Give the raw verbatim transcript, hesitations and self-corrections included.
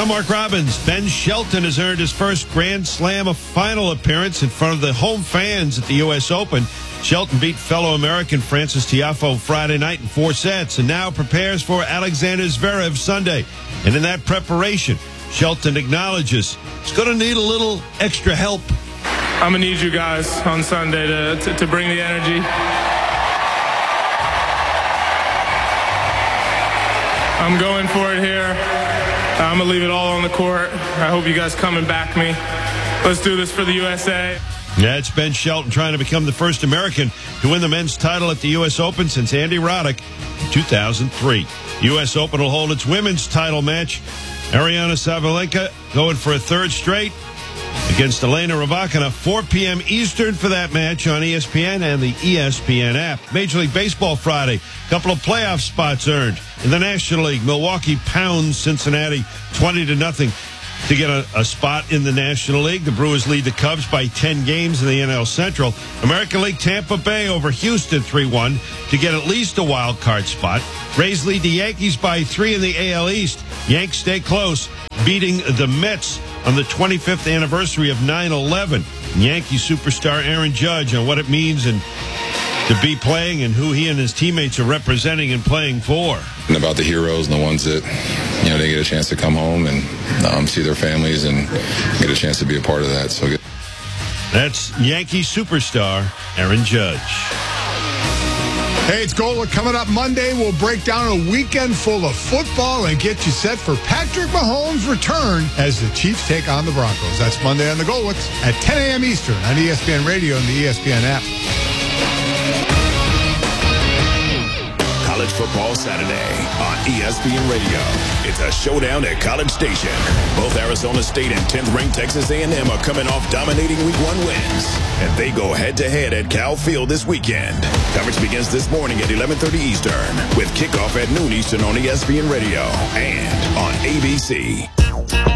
I'm Mark Robbins. Ben Shelton has earned his first Grand Slam final appearance in front of the home fans at the U S Open. Shelton beat fellow American Francis Tiafoe Friday night in four sets and now prepares for Alexander Zverev Sunday. And in that preparation, Shelton acknowledges he's going to need a little extra help. I'm going to need you guys on Sunday to, to, to bring the energy. I'm going for it here. I'm going to leave it all on the court. I hope you guys come and back me. Let's do this for the U S A. Yeah, it's Ben Shelton trying to become the first American to win the men's title at the U S Open since Andy Roddick in two thousand three. U S Open will hold its women's title match. Ariana Sabalenka going for a third straight against Elena Rybakina, four p.m. Eastern for that match on E S P N and the E S P N app. Major League Baseball Friday, a couple of playoff spots earned. In the National League, Milwaukee pounds Cincinnati twenty to nothing to get a, a spot in the National League. The Brewers lead the Cubs by ten games in the N L Central. American League, Tampa Bay over Houston three one to get at least a wild card spot. Rays lead the Yankees by three in the A L East. Yanks stay close, beating the Mets on the twenty-fifth anniversary of nine eleven. Yankee superstar Aaron Judge on what it means and to be playing and who he and his teammates are representing and playing for. And about the heroes and the ones that, you know, they get a chance to come home and um, see their families and get a chance to be a part of that. So that's Yankee superstar Aaron Judge. Hey, it's Gola. Coming up Monday, we'll break down a weekend full of football and get you set for Patrick Mahomes' return as the Chiefs take on the Broncos. That's Monday on the Golwicks at ten a.m. Eastern on E S P N Radio and the E S P N app. College Football Saturday on E S P N Radio. It's a showdown at College Station. Both Arizona State and tenth-ranked Texas A and M are coming off dominating week one wins, and they go head-to-head at Cal Field this weekend. Coverage begins this morning at eleven thirty Eastern with kickoff at noon Eastern on E S P N Radio and on A B C.